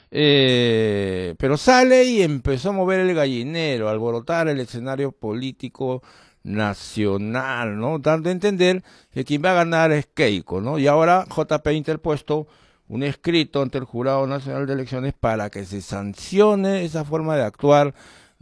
Pero sale y empezó a mover el gallinero, a alborotar el escenario político nacional, ¿no? Dando a entender que quien va a ganar es Keiko, ¿no? Y ahora JP ha interpuesto un escrito ante el Jurado Nacional de Elecciones para que se sancione esa forma de actuar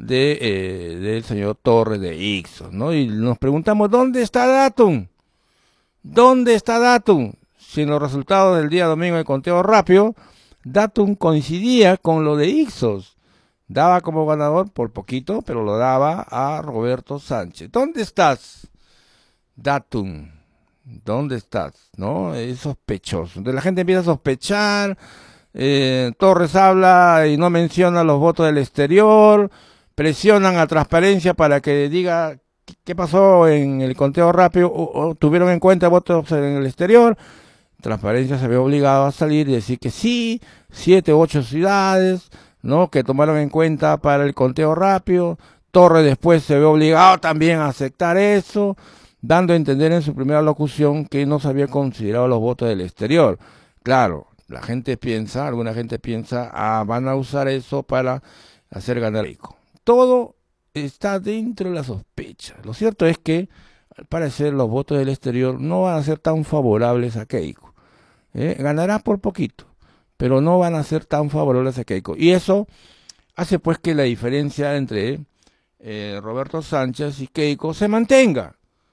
del señor Torres de Ixos, ¿no? Y nos preguntamos, ¿dónde está Datum? ¿Dónde está Datum? Si en los resultados del día domingo de conteo rápido, Datum coincidía con lo de Ixos. Daba como ganador por poquito, pero lo daba a Roberto Sánchez. ¿Dónde estás, Datum? ¿Dónde estás? ¿No? Es sospechoso. Entonces la gente empieza a sospechar. Torres habla y no menciona los votos del exterior. Presionan a Transparencia para que diga qué pasó en el conteo rápido o tuvieron en cuenta votos en el exterior. Transparencia se ve obligado a salir y decir que sí, 7 u 8 ciudades, ¿no? Que tomaron en cuenta para el conteo rápido. Torres después se ve obligado también a aceptar eso, dando a entender en su primera locución que no se había considerado los votos del exterior. Claro, la gente piensa, alguna gente piensa, van a usar eso para hacer ganar rico. Todo está dentro de la sospecha. Lo cierto es que, al parecer, los votos del exterior no van a ser tan favorables a Keiko. Ganará por poquito, pero no van a ser tan favorables a Keiko. Y eso hace pues que la diferencia entre Roberto Sánchez y Keiko se mantenga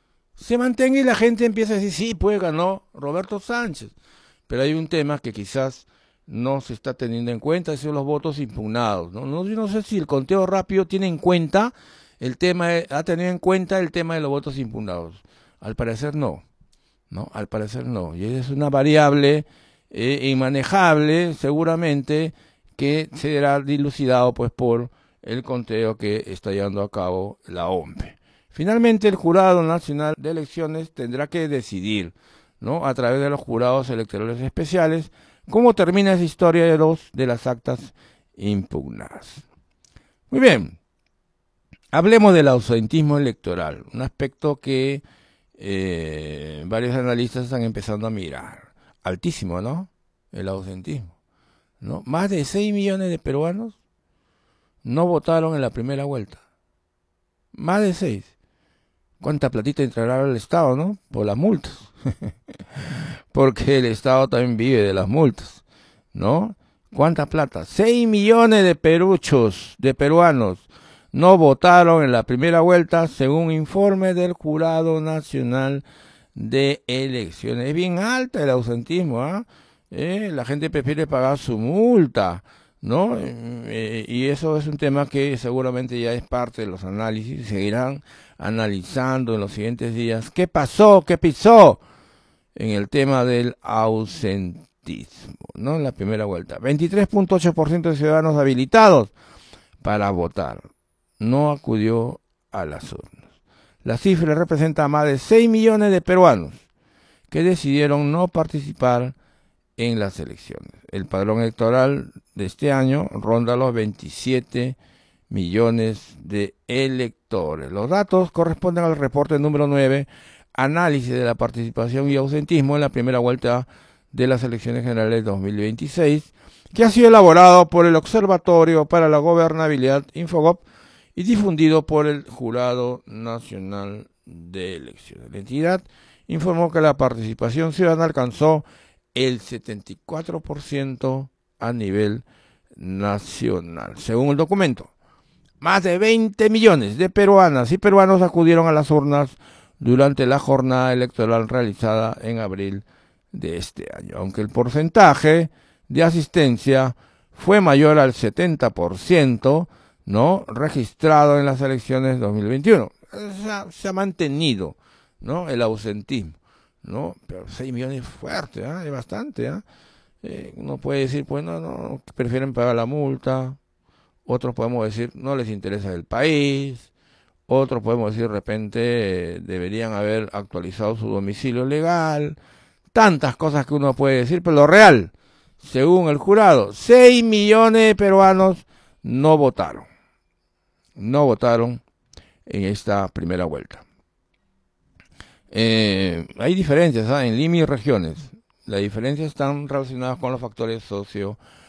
y la gente empieza a decir, sí, pues ganó Roberto Sánchez. Pero hay un tema que quizás no se está teniendo en cuenta, son los votos impugnados, ¿no? Yo no sé si el conteo rápido tiene en cuenta ha tenido en cuenta el tema de los votos impugnados. Al parecer no, ¿no? Al parecer no. Y es una variable inmanejable, seguramente, que será dilucidado pues por el conteo que está llevando a cabo la OMPE. Finalmente, el Jurado Nacional de Elecciones tendrá que decidir, ¿no? A través de los jurados electorales especiales, cómo termina esa historia de las actas impugnadas. Muy bien, hablemos del ausentismo electoral, un aspecto que varios analistas están empezando a mirar. Altísimo, ¿no? El ausentismo, ¿no? Más de 6 millones de peruanos no votaron en la primera vuelta. Más de 6. ¿Cuánta platita entrará al Estado, no? Por las multas. Porque el Estado también vive de las multas, ¿no? ¿Cuánta plata? 6 millones de peruanos, no votaron en la primera vuelta, según informe del Jurado Nacional de Elecciones. Es bien alta el ausentismo, ¿ah? La gente prefiere pagar su multa, ¿no? Y eso es un tema que seguramente ya es parte de los análisis, seguirán analizando en los siguientes días. ¿Qué pasó? ¿Qué pisó? En el tema del ausentismo, ¿no? En la primera vuelta. 23.8% de ciudadanos habilitados para votar no acudió a las urnas. La cifra representa a más de 6 millones de peruanos que decidieron no participar en las elecciones. El padrón electoral de este año ronda los 27 millones de electores. Los datos corresponden al reporte número 9, análisis de la participación y ausentismo en la primera vuelta de las elecciones generales 2026, que ha sido elaborado por el Observatorio para la Gobernabilidad Infogop y difundido por el Jurado Nacional de Elecciones. La entidad informó que la participación ciudadana alcanzó el 74% a nivel nacional. Según el documento, más de 20 millones de peruanas y peruanos acudieron a las urnas durante la jornada electoral realizada en abril de este año, aunque el porcentaje de asistencia fue mayor al 70%, ¿no? Registrado en las elecciones 2021. Se ha mantenido, ¿no? El ausentismo, ¿no? Pero 6 millones es fuerte, es bastante, uno puede decir, pues no, prefieren pagar la multa. Otros podemos decir, no les interesa el país. Otros podemos decir, de repente, deberían haber actualizado su domicilio legal. Tantas cosas que uno puede decir, pero lo real, según el jurado, 6 millones de peruanos no votaron. No votaron en esta primera vuelta. Hay diferencias en Lima y regiones. Las diferencias están relacionadas con los factores socioeconómicos.